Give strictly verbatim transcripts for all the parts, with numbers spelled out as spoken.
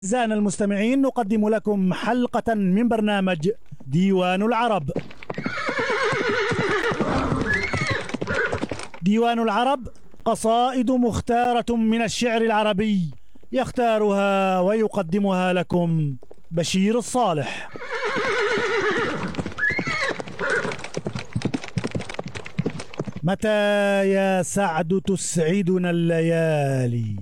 أعزائنا المستمعين، نقدم لكم حلقة من برنامج ديوان العرب. ديوان العرب قصائد مختارة من الشعر العربي، يختارها ويقدمها لكم بشير الصالح. متى يا سعد تسعدنا الليالي،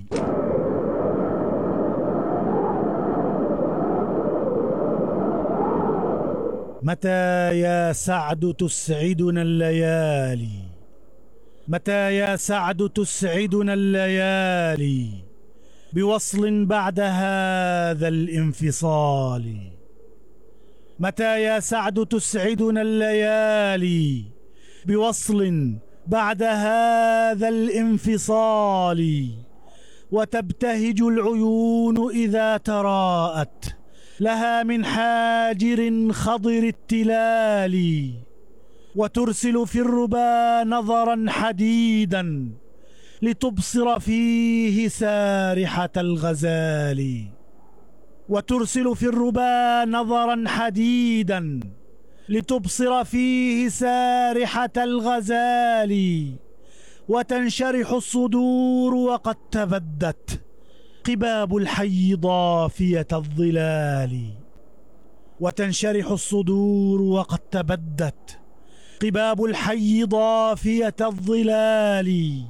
متى يا سعد تسعدنا الليالي، متى يا سعد تسعدنا الليالي، بوصل بعد هذا الانفصال. متى يا سعد تسعدنا الليالي، بوصل بعد هذا الانفصال، وتبتهج العيون إذا تراءت لها من حاجر خضر التلال، وترسل في الربا نظرا حديدا لتبصر فيه سارحة الغزال، وترسل في الربا نظرا حديدا لتبصر فيه سارحة الغزال، وتنشرح الصدور وقد تبدت قباب الحي ضافية الظلال، وتنشرح الصدور وقد تبدت قباب الحي ضافية الظلال،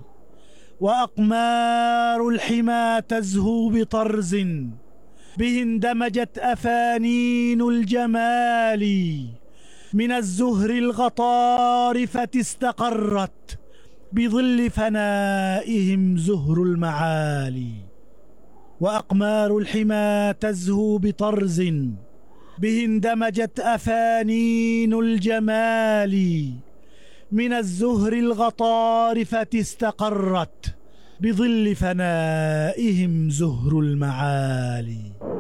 وأقمار الحمى تزهو بطرز به اندمجت أفانين الجمال، من الزهر الغطارفة استقرت بظل فنائهم زهر المعالي، وأقمار الحمى تزهو بطرز به اندمجت أفانين الجمال، من الزهر الغطارفة استقرت بظل فنائهم زهر المعالي.